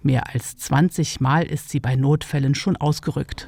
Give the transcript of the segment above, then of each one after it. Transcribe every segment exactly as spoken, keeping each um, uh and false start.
Mehr als zwanzig Mal ist sie bei Notfällen schon ausgerückt.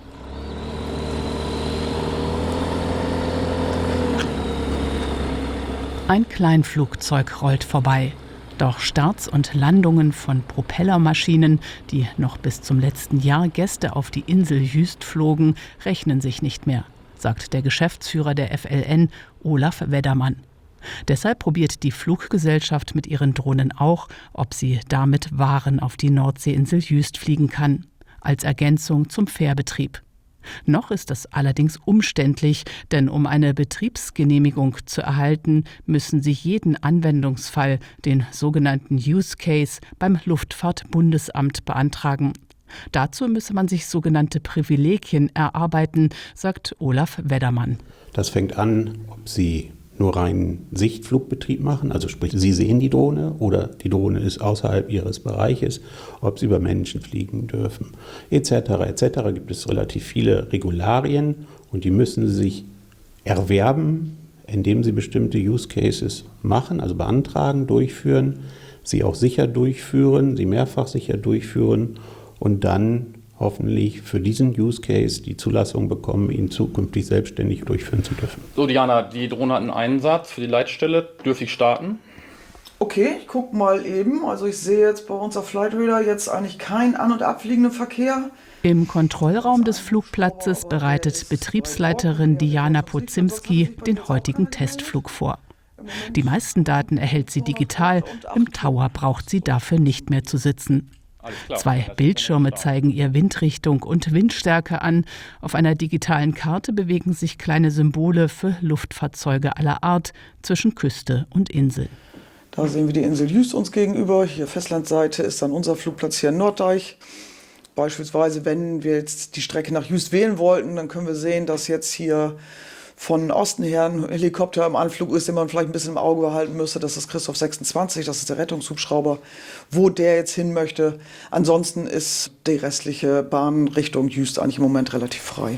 Ein Kleinflugzeug rollt vorbei. Doch Starts und Landungen von Propellermaschinen, die noch bis zum letzten Jahr Gäste auf die Insel Jüst flogen, rechnen sich nicht mehr, sagt der Geschäftsführer der F L N, Olaf Weddermann. Deshalb probiert die Fluggesellschaft mit ihren Drohnen auch, ob sie damit Waren auf die Nordseeinsel Jüst fliegen kann, als Ergänzung zum Fährbetrieb. Noch ist das allerdings umständlich, denn um eine Betriebsgenehmigung zu erhalten, müssen Sie jeden Anwendungsfall, den sogenannten Use Case, beim Luftfahrtbundesamt beantragen. Dazu müsse man sich sogenannte Privilegien erarbeiten, sagt Olaf Weddermann. Das fängt an, ob Sie nur reinen Sichtflugbetrieb machen, also sprich, Sie sehen die Drohne oder die Drohne ist außerhalb Ihres Bereiches, ob Sie über Menschen fliegen dürfen, et cetera et cetera. Gibt es relativ viele Regularien und die müssen Sie sich erwerben, indem Sie bestimmte Use Cases machen, also beantragen, durchführen, sie auch sicher durchführen, sie mehrfach sicher durchführen und dann hoffentlich für diesen Use Case die Zulassung bekommen, ihn zukünftig selbstständig durchführen zu dürfen. So, Diana, die Drohne hat einen Einsatz für die Leitstelle. Dürfte ich starten? Okay, ich gucke mal eben. Also ich sehe jetzt bei uns auf Flightradar jetzt eigentlich keinen an- und abfliegenden Verkehr. Im Kontrollraum des Flugplatzes bereitet Betriebsleiterin Diana Pozimski den heutigen Testflug vor. Die meisten Daten erhält sie digital, im Tower braucht sie dafür nicht mehr zu sitzen. Zwei Bildschirme zeigen ihr Windrichtung und Windstärke an. Auf einer digitalen Karte bewegen sich kleine Symbole für Luftfahrzeuge aller Art zwischen Küste und Insel. Da sehen wir die Insel Jüst uns gegenüber. Hier Festlandseite ist dann unser Flugplatz hier in Norddeich. Beispielsweise, wenn wir jetzt die Strecke nach Jüst wählen wollten, dann können wir sehen, dass jetzt hier von Osten her ein Helikopter im Anflug ist, den man vielleicht ein bisschen im Auge behalten müsste. Das ist Christoph sechsundzwanzig, das ist der Rettungshubschrauber, wo der jetzt hin möchte. Ansonsten ist die restliche Bahn Richtung Jüst eigentlich im Moment relativ frei.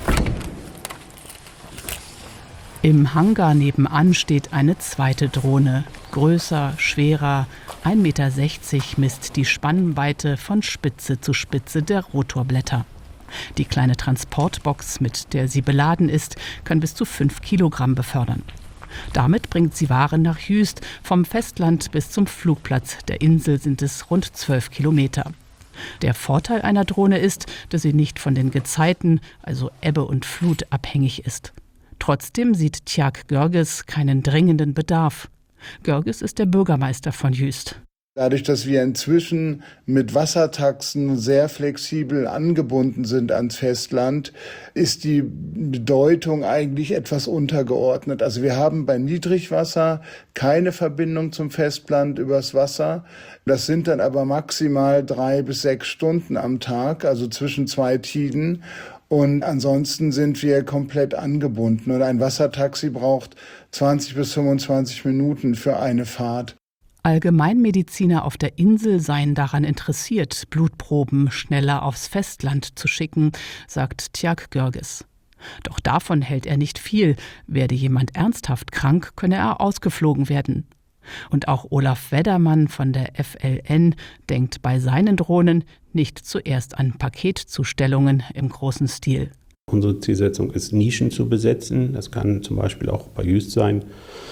Im Hangar nebenan steht eine zweite Drohne. Größer, schwerer, ein Meter sechzig misst die Spannweite von Spitze zu Spitze der Rotorblätter. Die kleine Transportbox, mit der sie beladen ist, kann bis zu fünf Kilogramm befördern. Damit bringt sie Waren nach Jüst. Vom Festland bis zum Flugplatz der Insel sind es rund zwölf Kilometer. Der Vorteil einer Drohne ist, dass sie nicht von den Gezeiten, also Ebbe und Flut, abhängig ist. Trotzdem sieht Tjag Görges keinen dringenden Bedarf. Görges ist der Bürgermeister von Jüst. Dadurch, dass wir inzwischen mit Wassertaxen sehr flexibel angebunden sind ans Festland, ist die Bedeutung eigentlich etwas untergeordnet. Also wir haben bei Niedrigwasser keine Verbindung zum Festland übers Wasser. Das sind dann aber maximal drei bis sechs Stunden am Tag, also zwischen zwei Tiden. Und ansonsten sind wir komplett angebunden. Und ein Wassertaxi braucht zwanzig bis fünfundzwanzig Minuten für eine Fahrt. Allgemeinmediziner auf der Insel seien daran interessiert, Blutproben schneller aufs Festland zu schicken, sagt Tjag Görges. Doch davon hält er nicht viel. Werde jemand ernsthaft krank, könne er ausgeflogen werden. Und auch Olaf Weddermann von der F L N denkt bei seinen Drohnen nicht zuerst an Paketzustellungen im großen Stil. Unsere Zielsetzung ist, Nischen zu besetzen. Das kann zum Beispiel auch bei Jüst sein.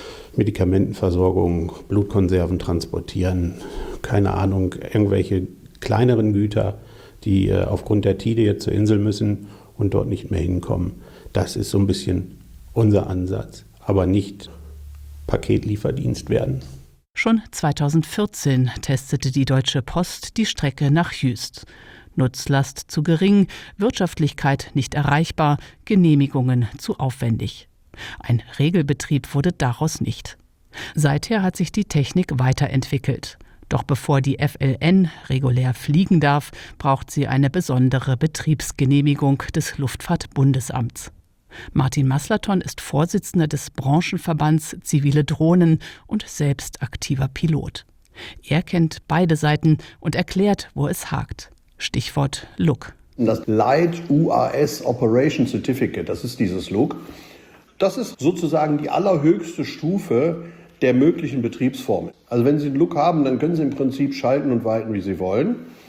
Medikamentenversorgung, Blutkonserven transportieren, keine Ahnung, irgendwelche kleineren Güter, die äh, aufgrund der Tide jetzt zur Insel müssen und dort nicht mehr hinkommen. Das ist so ein bisschen unser Ansatz, aber nicht Paketlieferdienst werden. Schon zweitausendvierzehn testete die Deutsche Post die Strecke nach Jüst. Nutzlast zu gering, Wirtschaftlichkeit nicht erreichbar, Genehmigungen zu aufwendig. Ein Regelbetrieb wurde daraus nicht. Seither hat sich die Technik weiterentwickelt. Doch bevor die F L N regulär fliegen darf, braucht sie eine besondere Betriebsgenehmigung des Luftfahrtbundesamts. Martin Maslaton ist Vorsitzender des Branchenverbands Zivile Drohnen und selbst aktiver Pilot. Er kennt beide Seiten und erklärt, wo es hakt. Stichwort L U C. Das Light U A S Operation Certificate, das ist dieses L U C. Das ist sozusagen die allerhöchste Stufe der möglichen Betriebsformen. Also wenn Sie einen L U C haben, dann können Sie im Prinzip schalten und walten, wie Sie wollen.